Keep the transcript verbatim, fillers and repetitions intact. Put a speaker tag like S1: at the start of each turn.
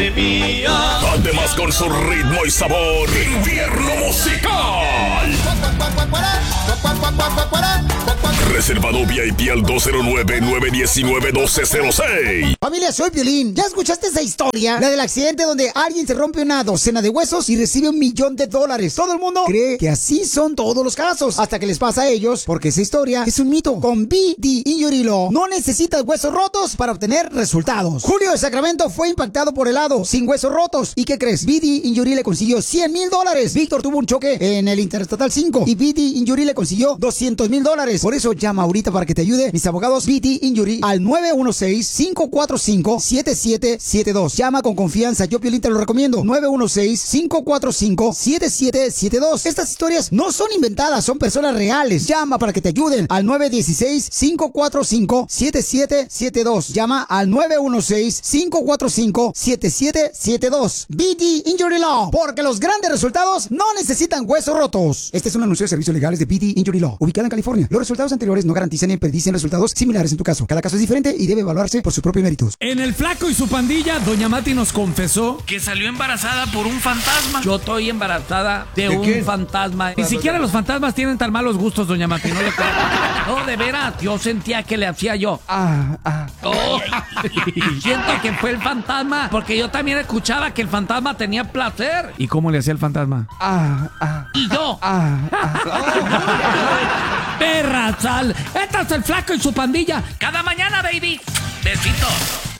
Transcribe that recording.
S1: Además con su ritmo y sabor, Invierno Musical. Reservado V I P al dos cero nueve, nueve uno nueve, uno dos cero seis.
S2: Familia, soy Piolín. ¿Ya escuchaste esa historia? La del accidente donde alguien se rompe una docena de huesos y recibe un millón de dólares. Todo el mundo cree que así son todos los casos, hasta que les pasa a ellos, porque esa historia es un mito. Con B D Injury Law no necesitas huesos rotos para obtener resultados. Julio de Sacramento fue impactado por helado, sin huesos rotos. ¿Y qué crees? B D Injury le consiguió cien mil dólares. Víctor tuvo un choque en el Interestatal cinco y B D Injury le consiguió doscientos mil dólares. Por eso llama ahorita para que te ayude mis abogados B D Injury al nueve uno seis, cinco cuatro cinco, siete siete siete dos. Llama con confianza, yo Piolín te lo recomiendo. nueve uno seis, cinco cuatro cinco, siete siete siete dos. Estas historias no son inventadas, son personas reales. Llama para que te ayuden al nueve uno seis, cinco cuatro cinco, siete siete siete dos. Llama al nueve uno seis, cinco cuatro cinco, siete siete siete dos. B D Injury Law, porque los grandes resultados no necesitan huesos rotos. Este es un anuncio de servicios legales de B D Injury Law, ubicada en California. Los resultados anteriores no garantizan ni predicen resultados similares en tu caso. Cada caso es diferente y debe evaluarse por sus propios méritos.
S3: En El Flaco y su pandilla, Doña Mati nos confesó que salió embarazada por un fantasma.
S4: Yo estoy embarazada de,
S3: ¿De
S4: un
S3: qué?
S4: fantasma.
S3: Ni siquiera los fantasmas tienen tan malos gustos, Doña Mati. No le creo.
S4: No, de veras, yo sentía que le hacía yo.
S2: Ah, ah.
S4: Oh, siento que fue el fantasma, porque yo también escuchaba que el fantasma tenía placer.
S3: ¿Y cómo le hacía el fantasma?
S2: Ah, ah.
S4: Y yo.
S2: Ah, ah.
S4: Perra sal. Este es El Flaco y su pandilla. Cada mañana, baby. Besitos.